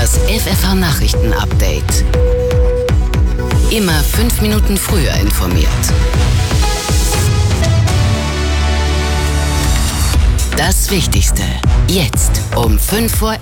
Das FFH-Nachrichten-Update. Immer 5 Minuten früher informiert. Das Wichtigste. Jetzt um 5:11 Uhr.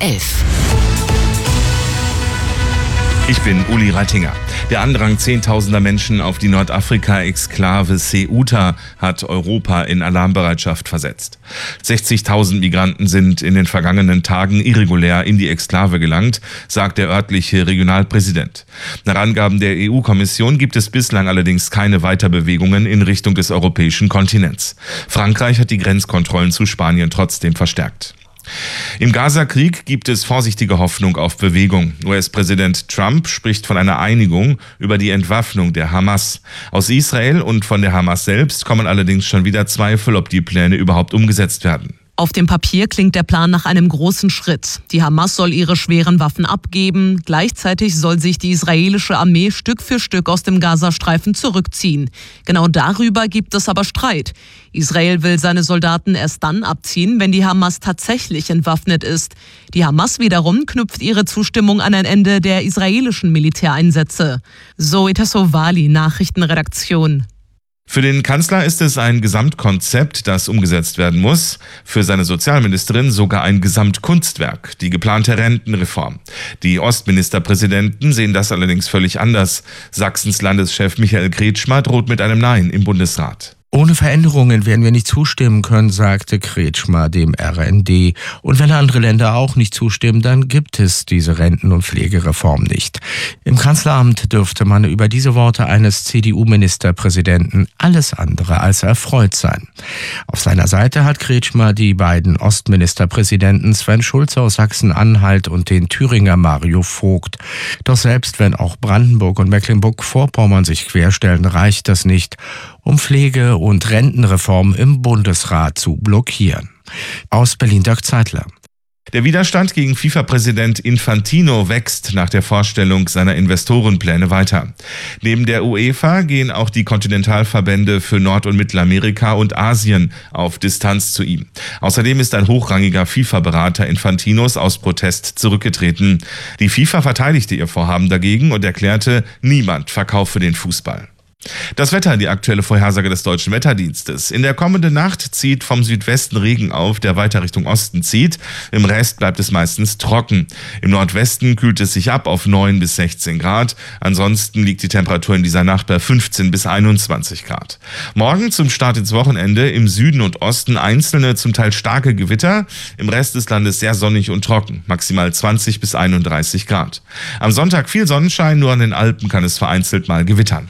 Ich bin Uli Reitinger. Der Andrang zehntausender Menschen auf die Nordafrika-Exklave Ceuta hat Europa in Alarmbereitschaft versetzt. 60.000 Migranten sind in den vergangenen Tagen irregulär in die Exklave gelangt, sagt der örtliche Regionalpräsident. Nach Angaben der EU-Kommission gibt es bislang allerdings keine Weiterbewegungen in Richtung des europäischen Kontinents. Frankreich hat die Grenzkontrollen zu Spanien trotzdem verstärkt. Im Gaza-Krieg gibt es vorsichtige Hoffnung auf Bewegung. US-Präsident Trump spricht von einer Einigung über die Entwaffnung der Hamas. Aus Israel und von der Hamas selbst kommen allerdings schon wieder Zweifel, ob die Pläne überhaupt umgesetzt werden. Auf dem Papier klingt der Plan nach einem großen Schritt. Die Hamas soll ihre schweren Waffen abgeben. Gleichzeitig soll sich die israelische Armee Stück für Stück aus dem Gazastreifen zurückziehen. Genau darüber gibt es aber Streit. Israel will seine Soldaten erst dann abziehen, wenn die Hamas tatsächlich entwaffnet ist. Die Hamas wiederum knüpft ihre Zustimmung an ein Ende der israelischen Militäreinsätze. Zoe Tassovali, Nachrichtenredaktion. Für den Kanzler ist es ein Gesamtkonzept, das umgesetzt werden muss. Für seine Sozialministerin sogar ein Gesamtkunstwerk, die geplante Rentenreform. Die Ostministerpräsidenten sehen das allerdings völlig anders. Sachsens Landeschef Michael Kretschmer droht mit einem Nein im Bundesrat. Ohne Veränderungen werden wir nicht zustimmen können, sagte Kretschmer dem RND. Und wenn andere Länder auch nicht zustimmen, dann gibt es diese Renten- und Pflegereform nicht. Im Kanzleramt dürfte man über diese Worte eines CDU-Ministerpräsidenten alles andere als erfreut sein. Auf seiner Seite hat Kretschmer die beiden Ostministerpräsidenten Sven Schulze aus Sachsen-Anhalt und den Thüringer Mario Vogt. Doch selbst wenn auch Brandenburg und Mecklenburg-Vorpommern sich querstellen, reicht das nicht, um Pflege- und Rentenreform im Bundesrat zu blockieren. Aus Berlin Dirk Zeitler. Der Widerstand gegen FIFA-Präsident Infantino wächst nach der Vorstellung seiner Investorenpläne weiter. Neben der UEFA gehen auch die Kontinentalverbände für Nord- und Mittelamerika und Asien auf Distanz zu ihm. Außerdem ist ein hochrangiger FIFA-Berater Infantinos aus Protest zurückgetreten. Die FIFA verteidigte ihr Vorhaben dagegen und erklärte, niemand verkaufe den Fußball. Das Wetter, die aktuelle Vorhersage des Deutschen Wetterdienstes. In der kommenden Nacht zieht vom Südwesten Regen auf, der weiter Richtung Osten zieht. Im Rest bleibt es meistens trocken. Im Nordwesten kühlt es sich ab auf 9 bis 16 Grad. Ansonsten liegt die Temperatur in dieser Nacht bei 15 bis 21 Grad. Morgen zum Start ins Wochenende im Süden und Osten einzelne, zum Teil starke Gewitter. Im Rest des Landes sehr sonnig und trocken, maximal 20 bis 31 Grad. Am Sonntag viel Sonnenschein, nur an den Alpen kann es vereinzelt mal gewittern.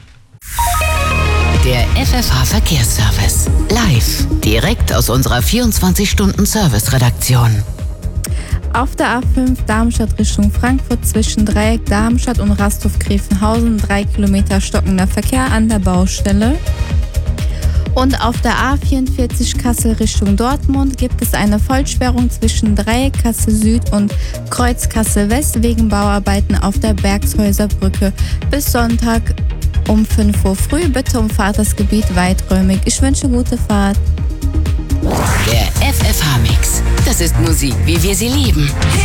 Der FFH-Verkehrsservice. Live. Direkt aus unserer 24-Stunden-Service-Redaktion. Auf der A5 Darmstadt Richtung Frankfurt zwischen Dreieck Darmstadt und Rasthof-Gräfenhausen 3 Kilometer stockender Verkehr an der Baustelle. Und auf der A44 Kassel Richtung Dortmund gibt es eine Vollsperrung zwischen Dreieck Kassel Süd und Kreuz Kassel West wegen Bauarbeiten auf der Bergshäuserbrücke. Bis Sonntag um 5 Uhr früh. Bitte umfahrt das Gebiet weiträumig. Ich wünsche gute Fahrt. Der FFH-Mix. Das ist Musik, wie wir sie lieben.